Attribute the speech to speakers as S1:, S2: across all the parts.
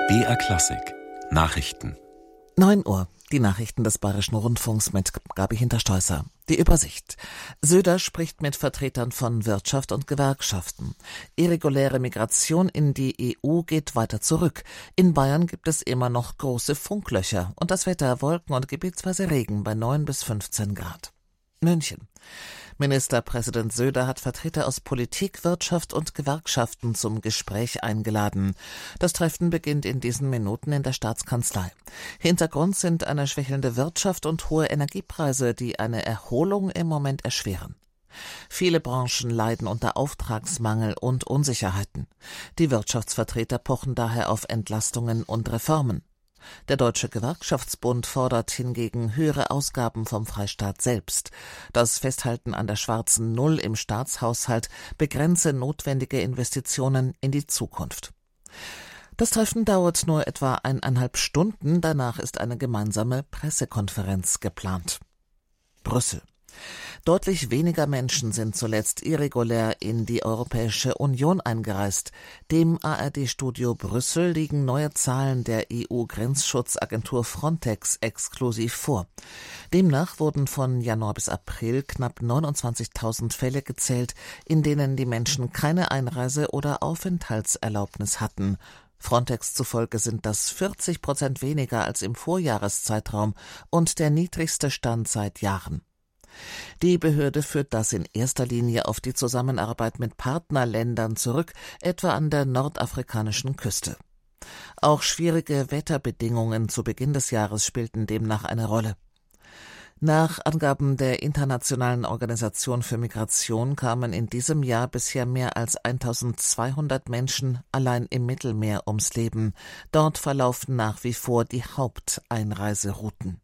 S1: BR Klassik Nachrichten.
S2: 9 Uhr. Die Nachrichten des Bayerischen Rundfunks mit Gabi Hinterstoisser. Die Übersicht. Söder spricht mit Vertretern von Wirtschaft und Gewerkschaften. Irreguläre Migration in die EU geht weiter zurück. In Bayern gibt es immer noch große Funklöcher und das Wetter Wolken und gebietsweise Regen bei 9 bis 15 Grad. München. Ministerpräsident Söder hat Vertreter aus Politik, Wirtschaft und Gewerkschaften zum Gespräch eingeladen. Das Treffen beginnt in diesen Minuten in der Staatskanzlei. Hintergrund sind eine schwächelnde Wirtschaft und hohe Energiepreise, die eine Erholung im Moment erschweren. Viele Branchen leiden unter Auftragsmangel und Unsicherheiten. Die Wirtschaftsvertreter pochen daher auf Entlastungen und Reformen. Der Deutsche Gewerkschaftsbund fordert hingegen höhere Ausgaben vom Freistaat selbst. Das Festhalten an der schwarzen Null im Staatshaushalt begrenze notwendige Investitionen in die Zukunft. Das Treffen dauert nur etwa 1,5 Stunden, danach ist eine gemeinsame Pressekonferenz geplant. Brüssel. Deutlich weniger Menschen sind zuletzt irregulär in die Europäische Union eingereist. Dem ARD-Studio Brüssel liegen neue Zahlen der EU-Grenzschutzagentur Frontex exklusiv vor. Demnach wurden von Januar bis April knapp 29.000 Fälle gezählt, in denen die Menschen keine Einreise- oder Aufenthaltserlaubnis hatten. Frontex zufolge sind das 40% weniger als im Vorjahreszeitraum und der niedrigste Stand seit Jahren. Die Behörde führt das in erster Linie auf die Zusammenarbeit mit Partnerländern zurück, etwa an der nordafrikanischen Küste. Auch schwierige Wetterbedingungen zu Beginn des Jahres spielten demnach eine Rolle. Nach Angaben der Internationalen Organisation für Migration kamen in diesem Jahr bisher mehr als 1.200 Menschen allein im Mittelmeer ums Leben. Dort verlaufen nach wie vor die Haupteinreiserouten.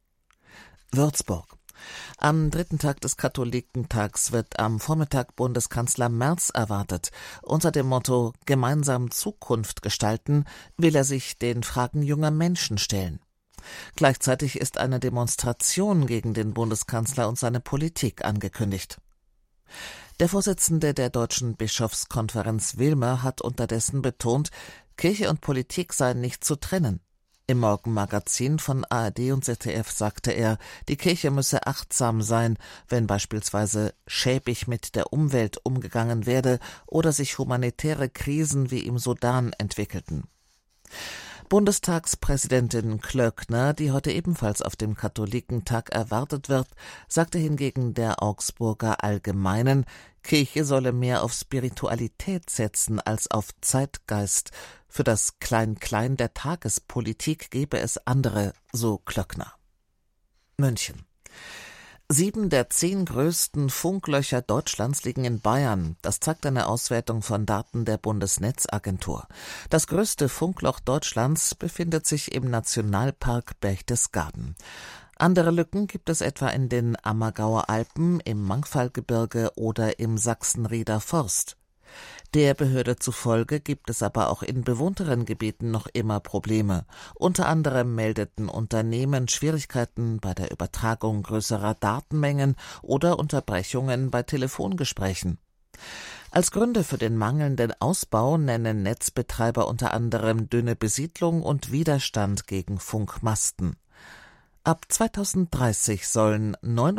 S2: Würzburg. Am 3. Tag des Katholikentags wird am Vormittag Bundeskanzler Merz erwartet. Unter dem Motto »Gemeinsam Zukunft gestalten« will er sich den Fragen junger Menschen stellen. Gleichzeitig ist eine Demonstration gegen den Bundeskanzler und seine Politik angekündigt. Der Vorsitzende der Deutschen Bischofskonferenz Wilmer hat unterdessen betont, Kirche und Politik seien nicht zu trennen. Im Morgenmagazin von ARD und ZDF sagte er, die Kirche müsse achtsam sein, wenn beispielsweise schäbig mit der Umwelt umgegangen werde oder sich humanitäre Krisen wie im Sudan entwickelten. Bundestagspräsidentin Klöckner, die heute ebenfalls auf dem Katholikentag erwartet wird, sagte hingegen der Augsburger Allgemeinen, Kirche solle mehr auf Spiritualität setzen als auf Zeitgeist. Für das Klein-Klein der Tagespolitik gebe es andere, so Klöckner. München. 7 der 10 größten Funklöcher Deutschlands liegen in Bayern. Das zeigt eine Auswertung von Daten der Bundesnetzagentur. Das größte Funkloch Deutschlands befindet sich im Nationalpark Berchtesgaden. Andere Lücken gibt es etwa in den Ammergauer Alpen, im Mangfallgebirge oder im Sachsenrieder Forst. Der Behörde zufolge gibt es aber auch in bewohnteren Gebieten noch immer Probleme. Unter anderem meldeten Unternehmen Schwierigkeiten bei der Übertragung größerer Datenmengen oder Unterbrechungen bei Telefongesprächen. Als Gründe für den mangelnden Ausbau nennen Netzbetreiber unter anderem dünne Besiedlung und Widerstand gegen Funkmasten. Ab 2030 sollen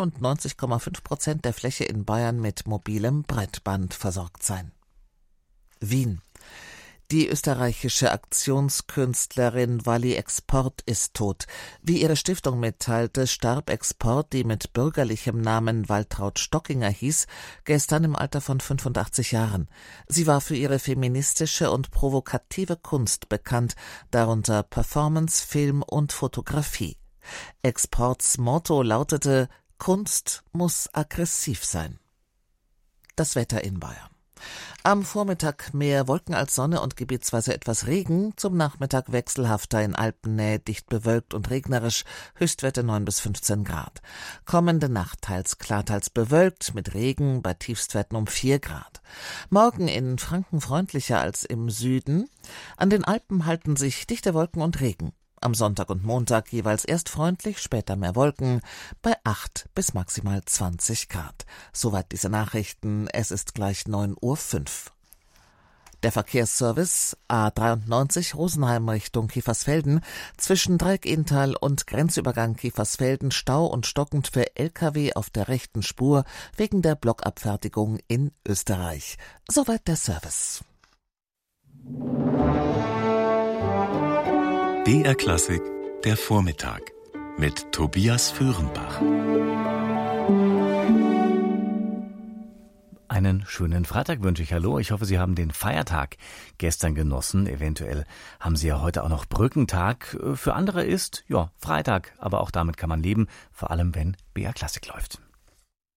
S2: 99,5% der Fläche in Bayern mit mobilem Breitband versorgt sein. Wien. Die österreichische Aktionskünstlerin Wally Export ist tot. Wie ihre Stiftung mitteilte, starb Export, die mit bürgerlichem Namen Waltraud Stockinger hieß, gestern im Alter von 85 Jahren. Sie war für ihre feministische und provokative Kunst bekannt, darunter Performance, Film und Fotografie. Exports Motto lautete, Kunst muss aggressiv sein. Das Wetter in Bayern. Am Vormittag mehr Wolken als Sonne und gebietsweise etwas Regen, zum Nachmittag wechselhafter in Alpennähe, dicht bewölkt und regnerisch, Höchstwerte 9 bis 15 Grad. Kommende Nacht teils klar, teils bewölkt, mit Regen bei Tiefstwerten um 4 Grad. Morgen in Franken freundlicher als im Süden. An den Alpen halten sich dichte Wolken und Regen. Am Sonntag und Montag jeweils erst freundlich, später mehr Wolken, bei 8 bis maximal 20 Grad. Soweit diese Nachrichten, es ist gleich 9:05 Uhr. Der Verkehrsservice A93 Rosenheim Richtung Kiefersfelden zwischen Dreieck-Ehental und Grenzübergang Kiefersfelden Stau und stockend für Lkw auf der rechten Spur wegen der Blockabfertigung in Österreich. Soweit der Service.
S1: BR Klassik, der Vormittag mit Tobias Föhrenbach.
S3: Einen schönen Freitag wünsche ich. Hallo, ich hoffe, Sie haben den Feiertag gestern genossen. Eventuell haben Sie ja heute auch noch Brückentag. Für andere ist, Freitag. Aber auch damit kann man leben, vor allem wenn BR Klassik läuft.